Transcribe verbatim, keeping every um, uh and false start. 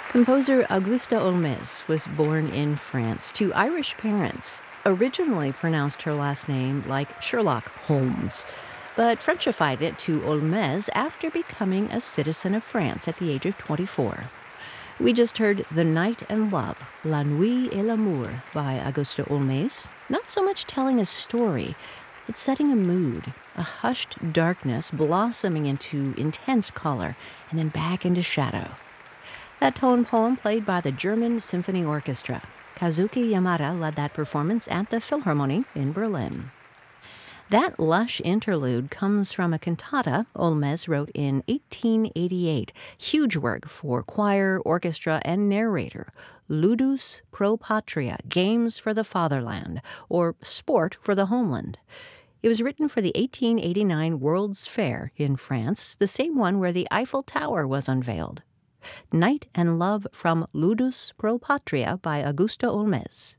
Composer Augusta Olmez was born in France to Irish parents. Originally pronounced her last name like Sherlock Holmes, but Frenchified it to Olmez after becoming a citizen of France at the age of twenty-four. We just heard The Night and Love, La Nuit et l'Amour by Augusta Olmez, not so much telling a story, but setting a mood, a hushed darkness blossoming into intense color and then back into shadow. That tone poem played by the German Symphony Orchestra. Kazuki Yamada led that performance at the Philharmonie in Berlin. That lush interlude comes from a cantata Olmez wrote in eighteen eighty-eight, huge work for choir, orchestra, and narrator, Ludus Pro Patria, Games for the Fatherland, or Sport for the Homeland. It was written for the eighteen eighty-nine World's Fair in France, the same one where the Eiffel Tower was unveiled. Night and Love from Ludus Pro Patria by Augusta Olmez.